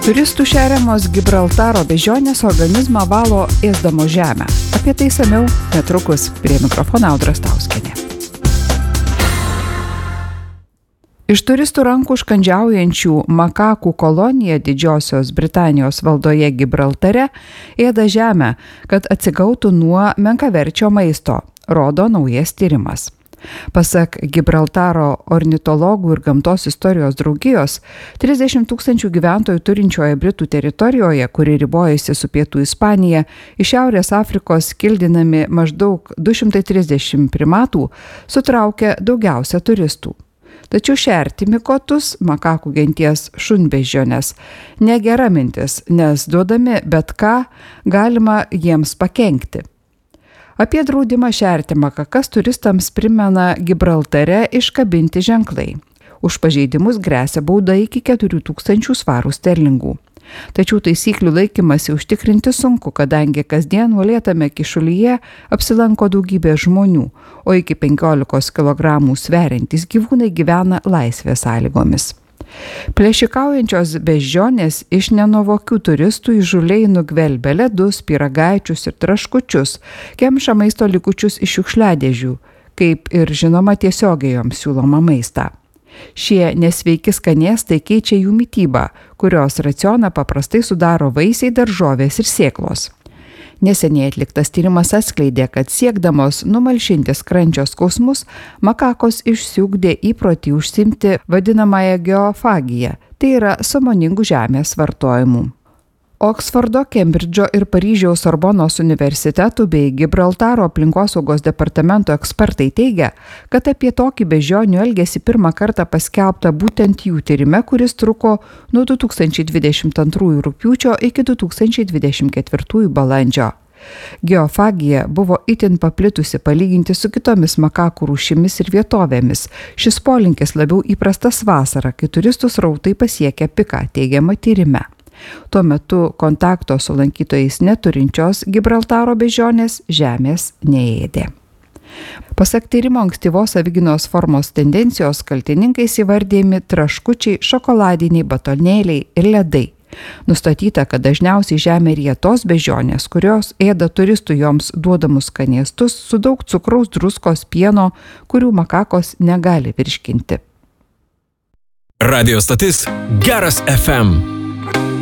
Turistų šeriamos Gibraltaro beždžionės organizmą valo ėsdamos žemę. Apie tai išsamiau netrukus. Prie mikrofono Audra Stauskienė. Iš turistų rankų užkandžiaujančių makakų kolonija Didžiosios Britanijos valdoje Gibraltare ėda žemę, kad atsigautų nuo menkaverčio maisto, rodo naujas tyrimas. Pasak Gibraltaro ornitologų ir gamtos istorijos draugijos, 30 000 gyventojų turinčioje Britų teritorijoje, kuri ribojasi su Pietų Ispanija, iš Šiaurės Afrikos kildinami maždaug 230 primatų, sutraukia daugiausia turistų. Tačiau šerti mikotus, makakų genties šunbeždžionės, negera mintis, nes duodami bet ką galima jiems pakenkti. Apie draudimą šerti makakas turistams primena Gibraltare iškabinti ženklai. Už pažeidimus gresia bauda iki 4000 svarų sterlingų. Tačiau taisyklių laikymasi užtikrinti sunku, kadangi kasdien uolėtame kyšulyje apsilanko daugybė žmonių, o iki 15 kg sveriantys gyvūnai gyvena laisvės sąlygomis. Plėšikaujančios beždžionės iš nenuvokių turistų įžūliai nugvelbia ledus, pyragaičius ir traškučius, kemša maisto likučius iš šiukšliadėžių, kaip ir žinoma tiesiogiai joms siūloma maistą. Šie nesveiki skanėstai keičia jų mitybą, kurios racioną paprastai sudaro vaisiai, daržovės ir sėklos. Neseniai atliktas tyrimas atskleidė, kad siekdamos numalšinti skrandžio skausmus, makakos išsiugdė įprotį užsiimti vadinamąją geofagiją, tai yra sąmoningų žemės vartojimu. Oksfordo, Kembridžo ir Paryžiaus Sorbonos universitetų bei Gibraltaro aplinkosaugos departamento ekspertai teigia, kad apie tokį beždžionių elgesį pirmą kartą paskelbta būtent jų tyrime, kuris truko nuo 2022 rugpjūčio iki 2024 balandžio. Geofagija buvo itin paplitusi palyginti su kitomis makakų rūšimis ir vietovėmis. Šis polinkis labiau įprastas vasarą, kai turistų srautai pasiekia piką, teigiama tyrime. Tuo metu kontakto su lankytojais neturinčios Gibraltaro beždžionės žemės neėdė. Pasak tyrimo ankstyvos savigynos formos tendencijos kaltininkais įvardėjami traškučiai, šokoladiniai batonėliai ir ledai. Nustatyta, kad dažniausiai žemė ryja tos beždžionės, kurios ėda turistų joms duodamus skanėstus su daug cukraus, druskos, pieno, kurių makakos negali virškinti. Radio stotis Geras FM.